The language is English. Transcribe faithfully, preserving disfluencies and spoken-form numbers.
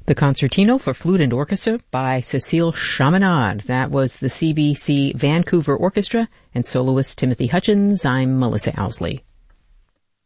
The Concertino for Flute and Orchestra by Cécile Chaminade. That was the C B C Vancouver Orchestra and soloist Timothy Hutchins. I'm Melissa Owsley.